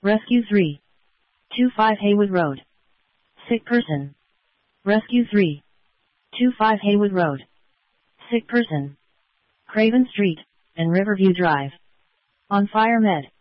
Rescue 325 Haywood Road. Sick person. Rescue 325 Haywood Road. Sick person. Craven Street and Riverview Drive. On fire med.